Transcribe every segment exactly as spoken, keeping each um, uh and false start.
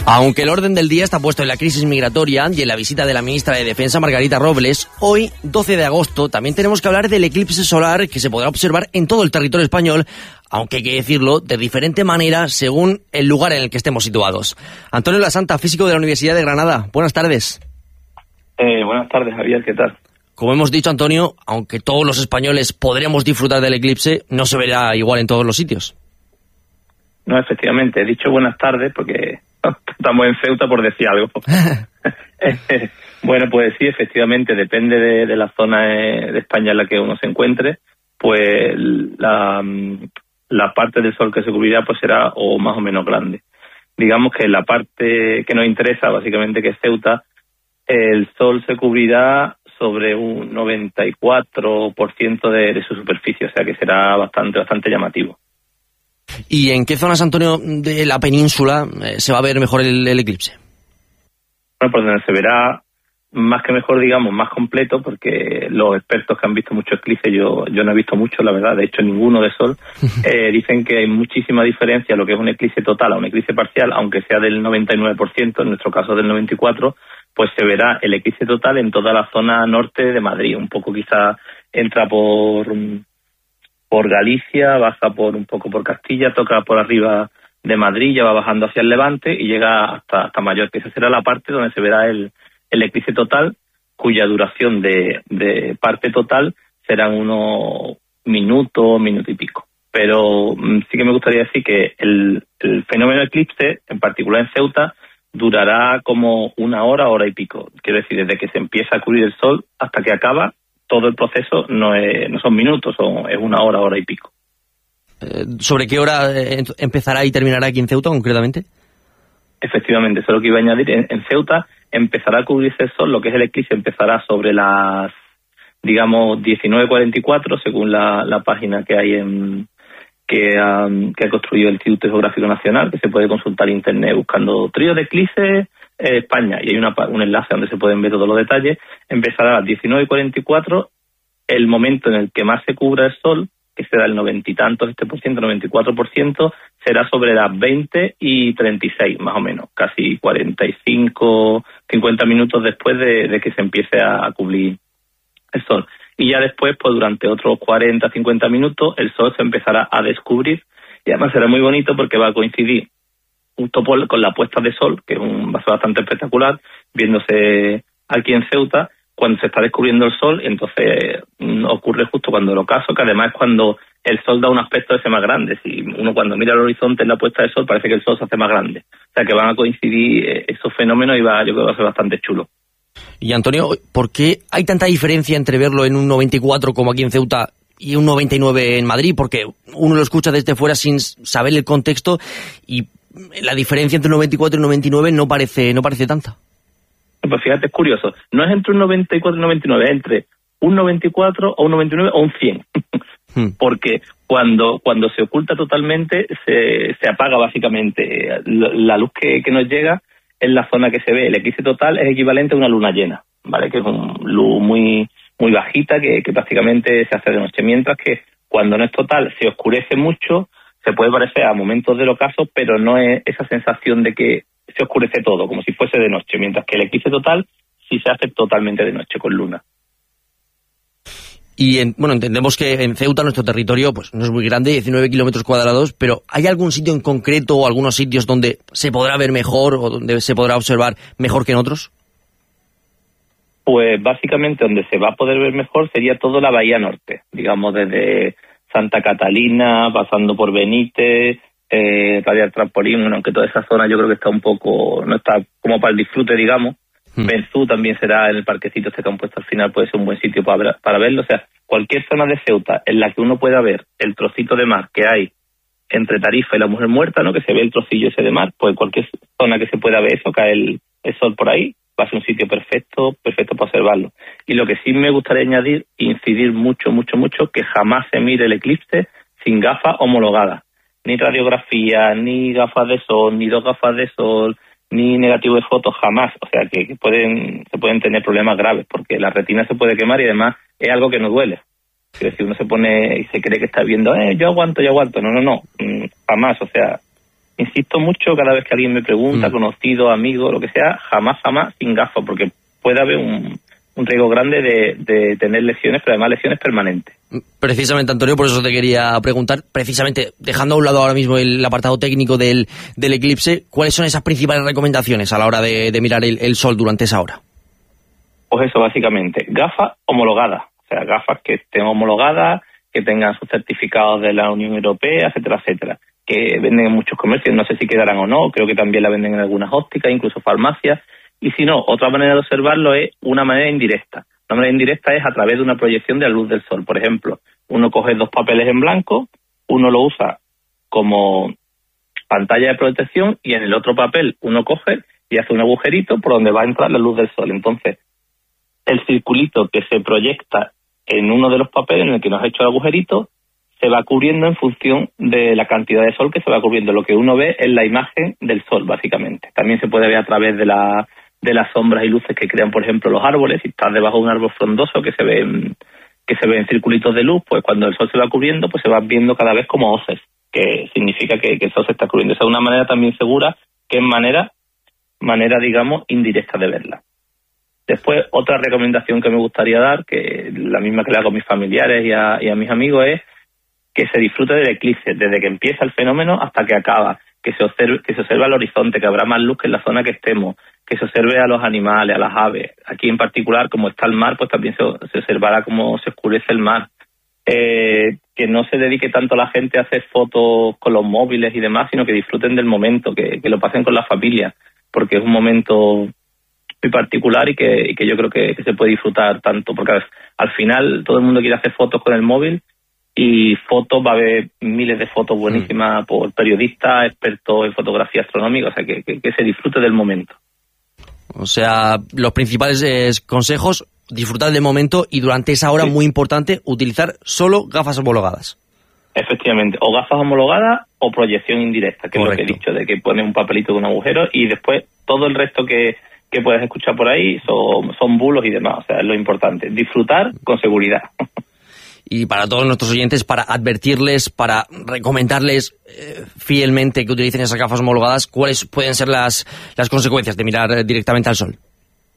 Aunque el orden del día está puesto en la crisis migratoria y en la visita de la ministra de Defensa, Margarita Robles, hoy, doce de agosto, también tenemos que hablar del eclipse solar que se podrá observar en todo el territorio español, aunque hay que decirlo de diferente manera según el lugar en el que estemos situados. Antonio Lasanta, físico de la Universidad de Granada. Buenas tardes. Eh, buenas tardes, Javier, ¿qué tal? Como hemos dicho, Antonio, aunque todos los españoles podremos disfrutar del eclipse, no se verá igual en todos los sitios. No, efectivamente, he dicho buenas tardes porque estamos en Ceuta, por decir algo. Bueno, pues sí, efectivamente, depende de, de la zona de España en la que uno se encuentre, pues la, la parte del sol que se cubrirá pues será o más o menos grande. Digamos que la parte que nos interesa, básicamente, que es Ceuta, el sol se cubrirá sobre un noventa y cuatro por ciento de, de su superficie, o sea que será bastante, bastante llamativo. ¿Y en qué zonas, Antonio, de la península eh, se va a ver mejor el, el eclipse? Bueno, pues donde se verá más que mejor, digamos, más completo, porque los expertos que han visto mucho eclipse, yo yo no he visto mucho, la verdad, de hecho ninguno de sol, eh, dicen que hay muchísima diferencia lo que es un eclipse total a un eclipse parcial, aunque sea del noventa y nueve por ciento, en nuestro caso del noventa y cuatro por ciento, pues se verá el eclipse total en toda la zona norte de Madrid, un poco quizá entra por... por Galicia, baja por un poco por Castilla, toca por arriba de Madrid, ya va bajando hacia el Levante y llega hasta, hasta Mallorca. Esa será la parte donde se verá el, el eclipse total, cuya duración de, de parte total serán unos minutos, minuto y pico. Pero mm, sí que me gustaría decir que el, el fenómeno eclipse, en particular en Ceuta, durará como una hora, hora y pico. Quiero decir, desde que se empieza a cubrir el sol hasta que acaba, todo el proceso no, es, no son minutos, son, es una hora, hora y pico. Eh, ¿Sobre qué hora eh, empezará y terminará aquí en Ceuta, concretamente? Efectivamente, eso es lo que iba a añadir. En, en Ceuta empezará a cubrirse el sol, lo que es el eclipse empezará sobre las, digamos, diecinueve cuarenta y cuatro, según la, la página que hay en que, um, que ha construido el Instituto Geográfico Nacional, que se puede consultar en internet buscando trío de eclipse Eh, España, y hay una, un enlace donde se pueden ver todos los detalles. Empezará a las diecinueve cuarenta y cuatro, el momento en el que más se cubra el sol, que será el noventa y tantos, este por ciento, noventa y cuatro por ciento, será sobre las veinte y treinta y seis, más o menos, casi cuarenta y cinco, cincuenta minutos después de, de que se empiece a, a cubrir el sol. Y ya después, pues durante otros cuarenta, cincuenta minutos, el sol se empezará a descubrir, y además será muy bonito porque va a coincidir justo con la puesta de sol, que es un va a ser bastante espectacular, viéndose aquí en Ceuta, cuando se está descubriendo el sol. Entonces mmm, ocurre justo cuando el ocaso, que además es cuando el sol da un aspecto de ser más grande. Si uno cuando mira el horizonte en la puesta de sol, parece que el sol se hace más grande. O sea que van a coincidir eh, esos fenómenos y va, yo creo que va a ser bastante chulo. Y Antonio, ¿por qué hay tanta diferencia entre verlo en un noventa y cuatro como aquí en Ceuta y un noventa y nueve en Madrid? Porque uno lo escucha desde fuera sin saber el contexto y la diferencia entre un noventa y cuatro y un noventa y nueve no parece no parece tanta. Pues fíjate, es curioso. No es entre un noventa y cuatro y un noventa y nueve, es entre un noventa y cuatro o un noventa y nueve o un cien. hmm. Porque cuando cuando se oculta totalmente, se, se apaga básicamente. La luz que, que nos llega en la zona que se ve. El eclipse total es equivalente a una luna llena, ¿vale? Que es una luz muy, muy bajita, que, que prácticamente se hace de noche. Mientras que cuando no es total, se oscurece mucho, se puede parecer a momentos del ocaso, pero no es esa sensación de que se oscurece todo, como si fuese de noche, mientras que el eclipse total sí se hace totalmente de noche, con luna. Y en, bueno, entendemos que en Ceuta nuestro territorio pues no es muy grande, diecinueve kilómetros cuadrados, pero ¿hay algún sitio en concreto o algunos sitios donde se podrá ver mejor o donde se podrá observar mejor que en otros? Pues básicamente donde se va a poder ver mejor sería toda la Bahía Norte, digamos desde Santa Catalina, pasando por Benítez, eh, Radial Trampolín, bueno, aunque toda esa zona yo creo que está un poco, no está como para el disfrute, digamos. Hmm. Benzú también será el parquecito este que han puesto al final, puede ser un buen sitio para, para verlo. O sea, cualquier zona de Ceuta en la que uno pueda ver el trocito de mar que hay entre Tarifa y la Mujer Muerta, ¿no? Que se ve el trocillo ese de mar, pues cualquier zona que se pueda ver eso, cae el, el sol por ahí, va a ser un sitio perfecto, perfecto para observarlo. Y lo que sí me gustaría añadir, incidir mucho, mucho, mucho, que jamás se mire el eclipse sin gafas homologadas. Ni radiografía, ni gafas de sol, ni dos gafas de sol, ni negativo de fotos, jamás. O sea, que, que pueden se pueden tener problemas graves, porque la retina se puede quemar y además es algo que no duele. Es decir, uno se pone y se cree que está viendo, eh, yo aguanto, yo aguanto. No, no, no, jamás. O sea, insisto mucho cada vez que alguien me pregunta, mm. conocido, amigo, lo que sea, jamás, jamás sin gafas, porque puede haber un, un riesgo grande de, de tener lesiones, pero además lesiones permanentes. Precisamente, Antonio, por eso te quería preguntar, precisamente, dejando a un lado ahora mismo el apartado técnico del, del eclipse, ¿cuáles son esas principales recomendaciones a la hora de, de mirar el, el sol durante esa hora? Pues eso, básicamente, gafas homologadas, o sea, gafas que estén homologadas, que tengan sus certificados de la Unión Europea, etcétera, etcétera, que venden en muchos comercios, no sé si quedarán o no, creo que también la venden en algunas ópticas, incluso farmacias, y si no, otra manera de observarlo es una manera indirecta. La manera indirecta es a través de una proyección de la luz del sol. Por ejemplo, uno coge dos papeles en blanco, uno lo usa como pantalla de protección y en el otro papel uno coge y hace un agujerito por donde va a entrar la luz del sol. Entonces, el circulito que se proyecta en uno de los papeles en el que nos ha hecho el agujerito se va cubriendo en función de la cantidad de sol que se va cubriendo. Lo que uno ve es la imagen del sol, básicamente. También se puede ver a través de la de las sombras y luces que crean, por ejemplo, los árboles. Si estás debajo de un árbol frondoso que se ven que se ven circulitos de luz, pues cuando el sol se va cubriendo, pues se va viendo cada vez como hoces, que significa que, que el sol se está cubriendo. Esa es una manera también segura, que es manera, manera, digamos, indirecta de verla. Después, otra recomendación que me gustaría dar, que la misma que le hago a mis familiares y a, y a mis amigos, es que se disfrute del eclipse, desde que empieza el fenómeno hasta que acaba, que se observe, que se observe al horizonte, que habrá más luz que en la zona que estemos, que se observe a los animales, a las aves. Aquí en particular, como está el mar, pues también se, se observará cómo se oscurece el mar. Eh, que no se dedique tanto la gente a hacer fotos con los móviles y demás, sino que disfruten del momento, que, que lo pasen con la familia, porque es un momento muy particular y que, y que yo creo que, que se puede disfrutar tanto, porque al, al final todo el mundo quiere hacer fotos con el móvil, y fotos, va a haber miles de fotos buenísimas mm. por periodistas, expertos en fotografía astronómica, o sea, que, que, que se disfrute del momento. O sea, los principales eh, consejos, disfrutar del momento y durante esa hora, sí. muy importante, utilizar solo gafas homologadas. Efectivamente, o gafas homologadas o proyección indirecta, que Correcto. Es lo que he dicho, de que pones un papelito con un agujero y después todo el resto que, que puedes escuchar por ahí son, son bulos y demás, o sea, es lo importante, disfrutar con seguridad. Y para todos nuestros oyentes, para advertirles, para recomendarles eh, fielmente que utilicen esas gafas homologadas, ¿cuáles pueden ser las, las consecuencias de mirar eh, directamente al sol?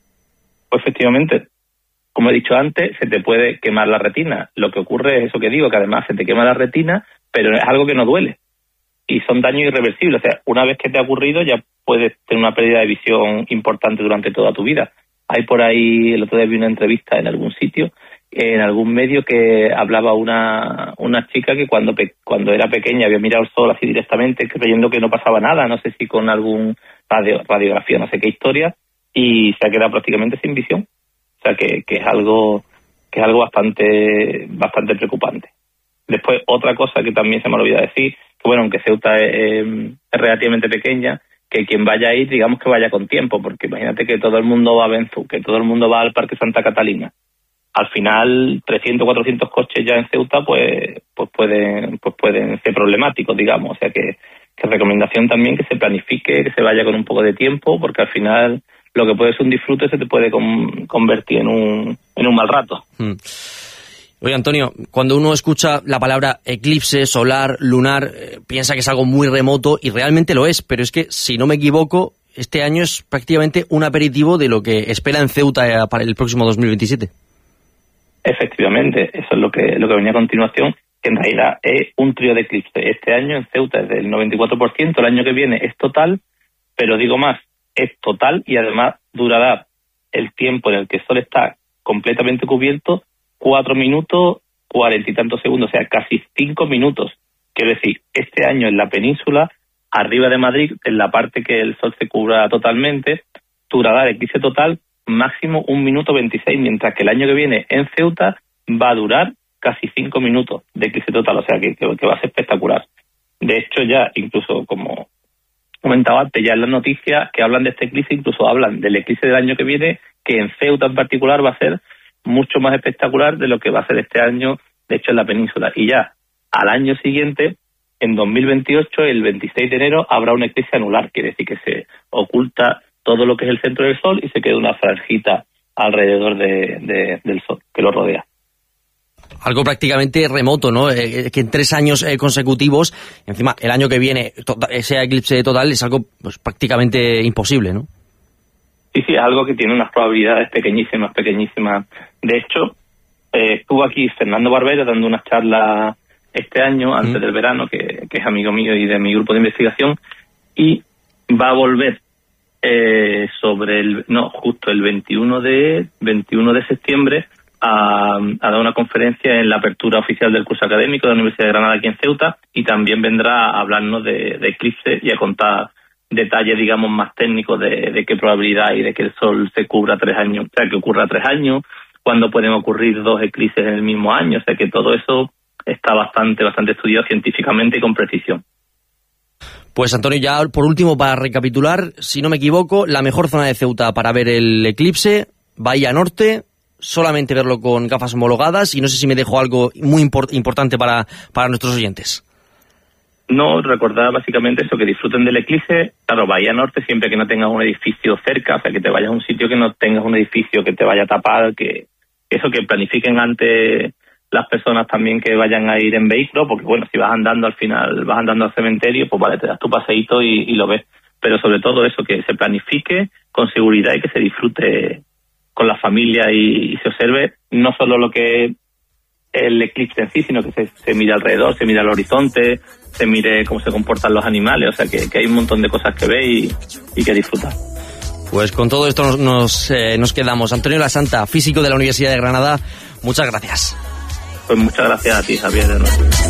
Pues efectivamente, como he dicho antes, se te puede quemar la retina. Lo que ocurre es eso que digo, que además se te quema la retina, pero es algo que no duele. Y son daños irreversibles. O sea, una vez que te ha ocurrido, ya puedes tener una pérdida de visión importante durante toda tu vida. Hay por ahí, el otro día vi una entrevista en algún sitio, en algún medio, que hablaba una una chica que cuando pe, cuando era pequeña había mirado el sol así directamente, creyendo que no pasaba nada, no sé si con algún radio, radiografía, no sé qué historia, y se ha quedado prácticamente sin visión. O sea que, que es algo que es algo bastante bastante preocupante. Después, otra cosa que también se me olvidó decir, que bueno, aunque Ceuta es, es, es relativamente pequeña, que quien vaya a ir, digamos que vaya con tiempo, porque imagínate que todo el mundo va a Benzú, que todo el mundo va al Parque Santa Catalina. Al final, trescientos, cuatrocientos coches ya en Ceuta, pues pues pueden pues pueden ser problemáticos, digamos. O sea que, que recomendación también que se planifique, que se vaya con un poco de tiempo, porque al final lo que puede ser un disfrute se te puede con, convertir en un en un mal rato. Hmm. Oye, Antonio, cuando uno escucha la palabra eclipse solar, lunar, eh, piensa que es algo muy remoto, y realmente lo es, pero es que, si no me equivoco, este año es prácticamente un aperitivo de lo que espera en Ceuta eh, para el próximo dos mil veintisiete. Efectivamente, eso es lo que lo que venía a continuación, que en realidad es un trío de eclipse. Este año en Ceuta es del noventa y cuatro por ciento, el año que viene es total, pero digo más, es total y además durará el tiempo en el que el sol está completamente cubierto, cuatro minutos, cuarenta y tantos segundos, o sea, casi cinco minutos. Quiero decir, este año en la península, arriba de Madrid, en la parte que el sol se cubra totalmente, durará el eclipse total máximo un minuto veintiséis, mientras que el año que viene en Ceuta va a durar casi cinco minutos de eclipse total, o sea que, que, que va a ser espectacular. De hecho, ya incluso, como comentaba antes, ya en las noticias que hablan de este eclipse, incluso hablan del eclipse del año que viene, que en Ceuta en particular va a ser mucho más espectacular de lo que va a ser este año, de hecho, en la península. Y ya al año siguiente, en dos mil veintiocho, el veintiséis de enero, habrá un eclipse anular, quiere decir que se oculta todo lo que es el centro del sol y se queda una franjita alrededor de, de, del sol que lo rodea. Algo prácticamente remoto, ¿no? Eh, que en tres años eh, consecutivos, encima el año que viene, to- ese eclipse total es algo pues prácticamente imposible, ¿no? Sí, sí, es algo que tiene unas probabilidades pequeñísimas, pequeñísimas. De hecho, eh, estuvo aquí Fernando Barbero dando unas charlas este año, antes mm. del verano, que, que es amigo mío y de mi grupo de investigación, y va a volver eh, sobre el, no, justo el veintiuno de septiembre a, a dar una conferencia en la apertura oficial del curso académico de la Universidad de Granada aquí en Ceuta, y también vendrá a hablarnos de, de eclipse y a contar detalles, digamos, más técnicos de, de qué probabilidad hay de que el Sol se cubra tres años, o sea, que ocurra tres años, cuándo pueden ocurrir dos eclipses en el mismo año, o sea, que todo eso está bastante, bastante estudiado científicamente y con precisión. Pues Antonio, ya por último, para recapitular, si no me equivoco, la mejor zona de Ceuta para ver el eclipse, Bahía Norte, solamente verlo con gafas homologadas, y no sé si me dejo algo muy import- importante para, para nuestros oyentes. No, recordar básicamente eso, que disfruten del eclipse. Claro, Bahía Norte, siempre que no tengas un edificio cerca, o sea, que te vayas a un sitio que no tengas un edificio que te vaya a tapar, que eso, que planifiquen antes las personas también que vayan a ir en vehículo, porque bueno, si vas andando al final, vas andando al cementerio, pues vale, te das tu paseíto y, y lo ves. Pero sobre todo eso, que se planifique con seguridad y que se disfrute con la familia y, y se observe no solo lo que el eclipse en sí, sino que se, se mire alrededor, se mire al horizonte, se mire cómo se comportan los animales, o sea que, que hay un montón de cosas que ver y, y que disfrutar. Pues con todo esto nos, nos, eh, nos quedamos. Antonio Lasanta, físico de la Universidad de Granada, muchas gracias. Pues muchas gracias a ti, Javier. De nuevo.